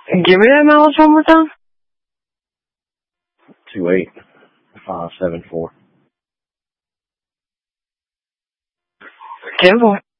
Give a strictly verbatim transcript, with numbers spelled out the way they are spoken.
Give me that mileage one more time. Two eight five seven four. Ten boy.